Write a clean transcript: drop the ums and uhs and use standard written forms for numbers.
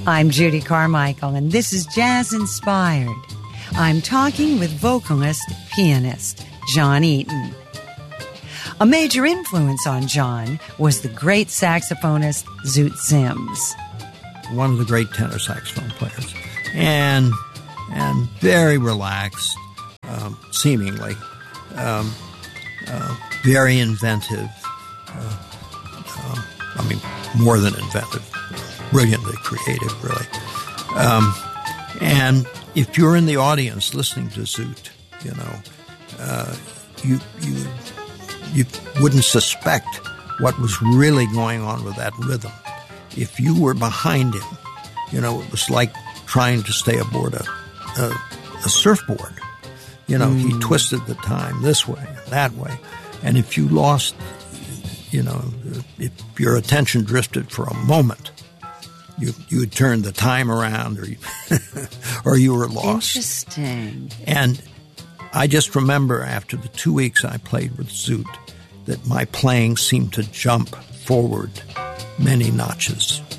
I'm Judy Carmichael, and this is Jazz Inspired. I'm talking with vocalist-pianist John Eaton. A major influence on John was the great saxophonist Zoot Sims. One of the great tenor saxophone players. And very relaxed, seemingly. Very inventive. More than inventive. Brilliantly creative, really. And if you're in the audience listening to Zoot, you wouldn't suspect what was really going on with that rhythm. If you were behind him, it was like trying to stay aboard a surfboard. He twisted the time this way and that way. And if you lost, if your attention drifted for a moment, you had turned the time around or you were lost. Interesting. And I just remember after the 2 weeks I played with Zoot that my playing seemed to jump forward many notches.